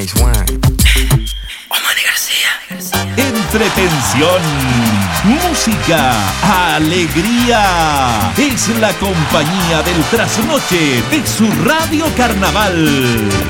Entretención, música, alegría. Es la compañía del trasnoche de su Radio Carnaval.